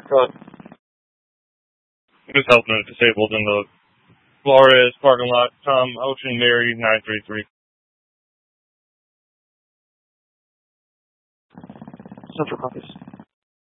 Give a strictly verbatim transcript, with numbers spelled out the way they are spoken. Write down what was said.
Cut. Just helping a disabled in the Flores parking lot. Tom Ocean Mary nine three three. Central copies.